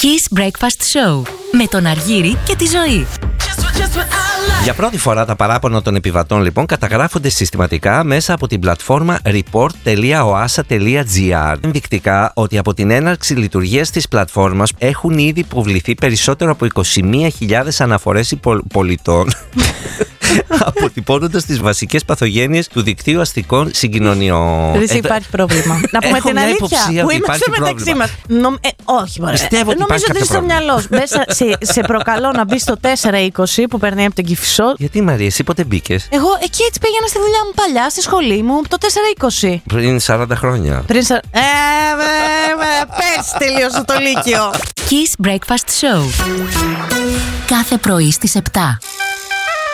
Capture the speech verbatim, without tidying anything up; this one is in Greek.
Kiss Breakfast Show με τον Αργύρη και τη Ζωή. Για πρώτη φορά τα παράπονα των επιβατών λοιπόν καταγράφονται συστηματικά μέσα από την πλατφόρμα report τελεία οάσα τελεία τζι άρ. Ενδεικτικά ότι από την έναρξη λειτουργίας της πλατφόρμας έχουν ήδη υποβληθεί περισσότερο από είκοσι μία χιλιάδες αναφορές πολιτών αποτυπώνοντας τις βασικές παθογένειες του δικτύου αστικών συγκοινωνιών. Δεν υπάρχει πρόβλημα. Να πούμε την αλήθεια που είμαστε μεταξύ μας. Ε, όχι, μωρέ. Πιστεύω ότι νομίζω ότι στο μυαλό σου. Μέσα σε, σε προκαλώ να μπει στο τέσσερα είκοσι που παίρνει από τον Κηφισό. Γιατί Μαρία, εσύ πότε μπήκες? Εγώ εκεί έτσι πήγαινα στη δουλειά μου παλιά, στη σχολή μου, το τέσσερα είκοσι. Πριν σαράντα χρόνια. Πριν σα... Ε, πες τελείωσε το Λύκειο. Kiss Breakfast Show. Κάθε πρωί στις επτά.